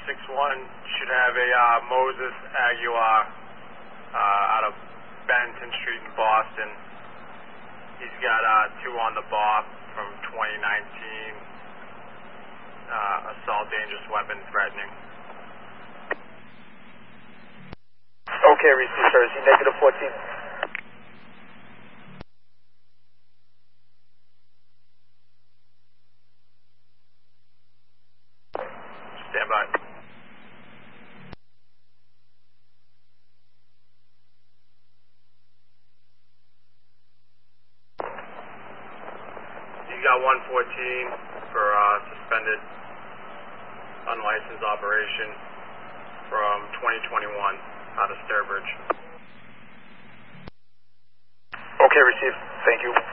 161 should have a Moses Aguilar out of Bennington Street in Boston. He's got 2 on the bar from 2019. Assault, dangerous weapon, threatening. Okay, receive, sir. Is he negative 14? Stand by. You got 114 for suspended unlicensed operation from 2021 out of Sturbridge. Okay, receive. Thank you.